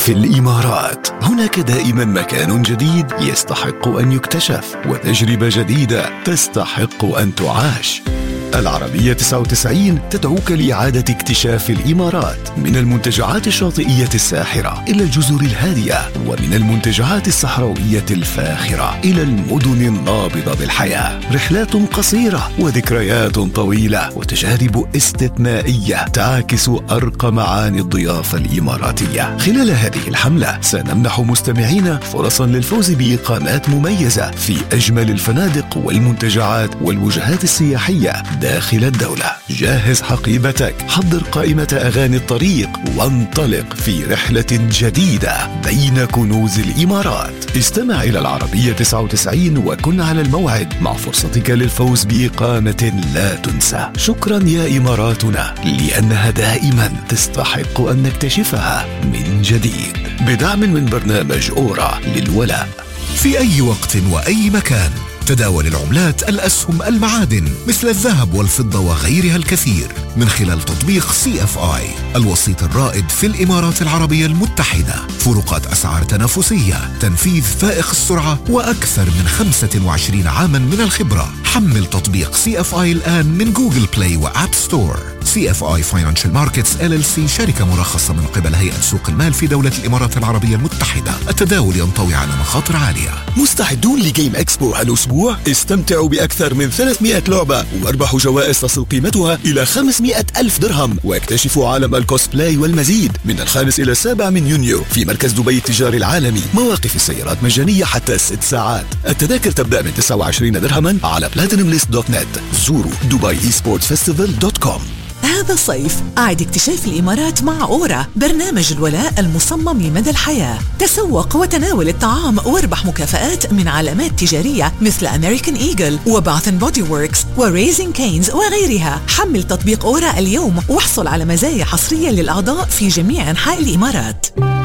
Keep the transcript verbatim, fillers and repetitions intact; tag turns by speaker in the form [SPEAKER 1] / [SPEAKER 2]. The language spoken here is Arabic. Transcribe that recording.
[SPEAKER 1] في الإمارات هناك دائما مكان جديد يستحق أن يكتشف وتجربة جديدة تستحق أن تعاش. العربية تسعة وتسعين تدعوك لإعادة اكتشاف الإمارات، من المنتجعات الشاطئية الساحرة إلى الجزر الهادية، ومن المنتجعات الصحراوية الفاخرة إلى المدن النابضة بالحياة. رحلات قصيرة وذكريات طويلة وتجارب استثنائية تعكس أرقى معاني الضيافة الإماراتية. خلال هذه الحملة سنمنح مستمعينا فرصا للفوز بإقامات مميزة في أجمل الفنادق والمنتجعات والوجهات السياحية داخل الدولة. جهز حقيبتك، حضر قائمة أغاني الطريق، وانطلق في رحلة جديدة بين كنوز الإمارات. استمع إلى العربية تسعة وتسعين وكن على الموعد مع فرصتك للفوز بإقامة لا تنسى. شكرا يا إماراتنا، لأنها دائما تستحق أن نكتشفها من جديد، بدعم من برنامج أورا للولاء.
[SPEAKER 2] في أي وقت وأي مكان تداول العملات، الأسهم، المعادن مثل الذهب والفضة وغيرها الكثير من خلال تطبيق سي اف آي، الوسيط الرائد في الإمارات العربية المتحدة. فروقات أسعار تنافسية، تنفيذ فائق السرعة، وأكثر من خمسة وعشرين عاما من الخبرة. حمل تطبيق سي اف آي الآن من جوجل بلاي وآب ستور. سي اف آي Financial Markets إل إل سي شركة مرخصة من قبل هيئة سوق المال في دولة الإمارات العربية المتحدة. التداول ينطوي على مخاطر عالية.
[SPEAKER 1] مستعدون لجيم إكسبو هالأسبوع؟ استمتعوا بأكثر من ثلاثمائة لعبة واربحوا جوائز تصل قيمتها إلى خمسمائة ألف درهم، واكتشفوا عالم الكوسبلاي والمزيد. من الخامس إلى السابع من يونيو في مركز دبي التجاري العالمي. مواقف السيارات مجانية حتى ست ساعات. التذاكر تبدأ من تسعة وعشرين درهما على بلاتينوم ليست دوت نت. زوروا دبي إي سبورتس فيستيفال دوت كوم.
[SPEAKER 3] هذا الصيف أعد اكتشاف الإمارات مع أورا، برنامج الولاء المصمم لمدى الحياة. تسوق وتناول الطعام واربح مكافآت من علامات تجارية مثل أمريكان إيجل وباث اند بودي ووركس وريزين كينز وغيرها. حمل تطبيق أورا اليوم واحصل على مزايا حصرية للأعضاء في جميع أنحاء الإمارات.